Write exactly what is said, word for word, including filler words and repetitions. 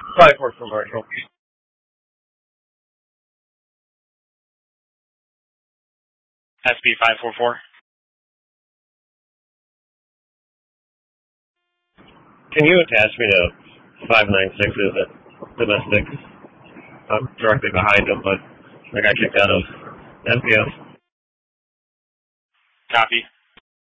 Five four commercial. S B five four four. Can you attach me to five nine sixes at domestic? I'm directly behind him, but I got kicked out of S B S. Copy.